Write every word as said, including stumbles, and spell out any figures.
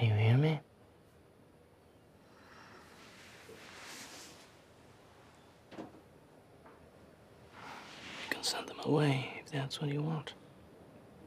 Can you hear me? You can send them away if that's what you want.